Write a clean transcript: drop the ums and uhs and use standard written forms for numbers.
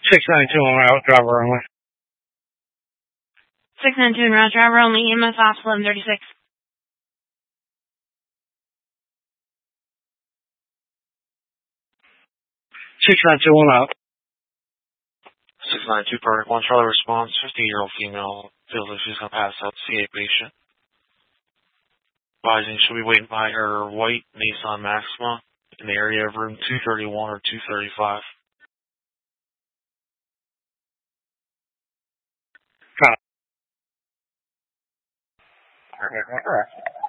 692 on route, driver only. 692 en route, driver only, EMS off 1136. 692 on route. 692 Perfect 1 Charlie response, 50-year-old female, feels like she's going to pass out, CA patient. Advising she'll be waiting by her white Nissan Maxima in the area of room 231 or 235. All right.